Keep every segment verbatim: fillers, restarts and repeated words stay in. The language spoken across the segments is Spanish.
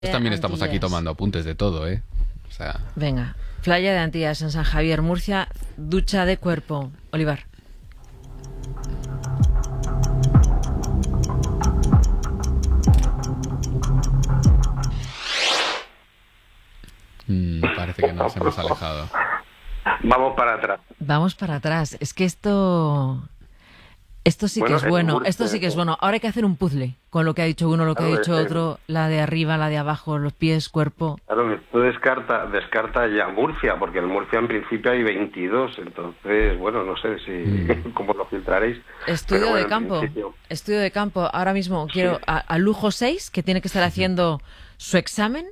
También estamos Antillas. aquí tomando apuntes de todo, ¿eh? O sea... Venga, playa de Antillas en San Javier, Murcia, ducha de cuerpo. Olivar. Mm, parece que nos hemos alejado. Vamos para atrás. Vamos para atrás. Es que esto... Esto sí Bueno, que es bueno, Murcia, esto sí que es ¿no? bueno. Ahora hay que hacer un puzzle con lo que ha dicho uno, lo que Claro, ha dicho es- otro, la de arriba, la de abajo, los pies, cuerpo. Claro, tú descarta, descarta ya Murcia, porque en Murcia en principio hay veintidós, entonces, bueno, no sé si cómo lo filtraréis. Estudio pero bueno, de en campo, principio- estudio de campo. Ahora mismo quiero a, a Lujo seis, que tiene que estar haciendo su examen.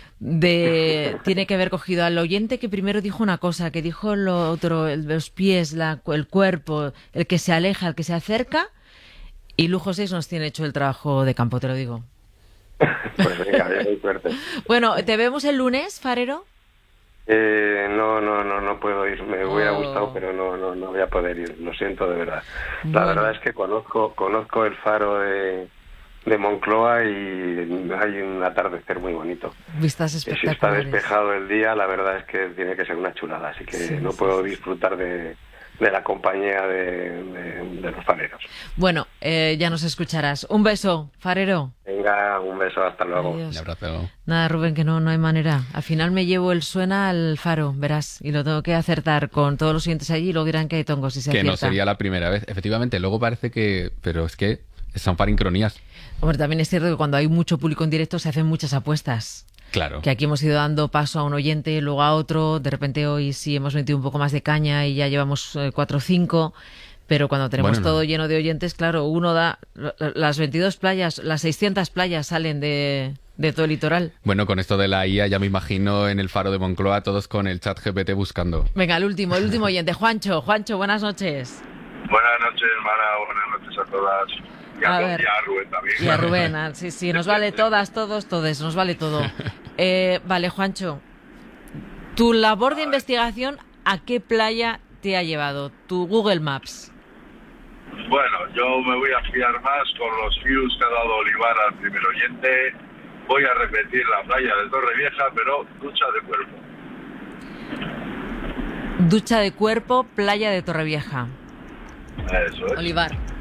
De tiene que haber cogido al oyente que primero dijo una cosa, que dijo lo otro, el- los pies, la, el cuerpo, el que se aleja, el que se acerca. Y Lujo seis nos tiene hecho el trabajo de campo, te lo digo. Pues venga, ya hay suerte. Bueno, ¿te vemos el lunes, Farero? Eh, no, no, no, no puedo ir. Me hubiera Oh. gustado, pero no, no, no voy a poder ir. Lo siento de verdad. La Bueno. verdad es que conozco, conozco el faro de, de Moncloa y hay un atardecer muy bonito. Vistas Y si está espectaculares. despejado el día, la verdad es que tiene que ser una chulada, así que Sí, no sí, puedo sí, sí. disfrutar de, de la compañía de, de- de los fareros. Bueno, eh, ya nos escucharás. Un beso, Farero. Venga, un beso, hasta luego. Adiós. Un abrazo. Nada, Rubén, que no, no hay manera. Al final me llevo el suena al faro, verás, y lo tengo que acertar con todos los siguientes allí y luego dirán que hay tongos si se Que no acierta. sería la primera vez. Efectivamente, luego parece que... Pero es que son parincronías. Hombre, también es cierto que cuando hay mucho público en directo se hacen muchas apuestas. Claro. Que aquí hemos ido dando paso a un oyente, luego a otro. De repente hoy sí hemos metido un poco más de caña y ya llevamos eh, cuatro o cinco. Pero cuando tenemos Bueno, no. todo lleno de oyentes, claro, uno da... Las veintidós playas, las seiscientas playas salen de, de todo el litoral. Bueno, con esto de la I A ya me imagino en el faro de Moncloa todos con el chat G P T buscando. Venga, el último, el último oyente. Juancho, Juancho, buenas noches. Buenas noches, Mara. Buenas noches a todas. Y a, A Ru- ver. y a Rubén también. Y a Rubén, ah, sí, sí, nos vale todas, todos, todes, nos vale todo. Eh, vale, Juancho, tu labor de investigación, ¿a qué playa te ha llevado? Tu Google Maps. Bueno, yo me voy a fiar más con los views que ha dado Olivar al primer oyente. Voy a repetir la playa de Torrevieja, pero ducha de cuerpo. Ducha de cuerpo, playa de Torrevieja. Eso es. Olivar.